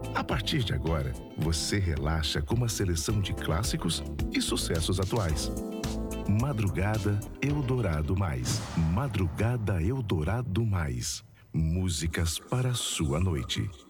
A partir de agora, você relaxa com uma seleção de clássicos e sucessos atuais. Madrugada Eldorado Mais. Madrugada Eldorado Mais. Músicas para a sua noite.